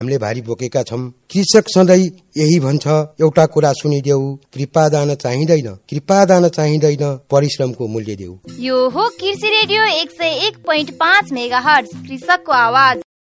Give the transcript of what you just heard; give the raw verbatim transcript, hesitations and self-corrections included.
हामीले भारी बोकेका छौं। कृषक सधैँ यही भन्छ, एउटा कुरा सुनिदेऊ, कृपादान चाहिँदैन, कृपादान चाहिँदैन, परिश्रमको मूल्य देऊ। यो हो कृषि रेडियो एक सय एक पोइन्ट पाँच मेगाहर्ज, कृषकको आवाज।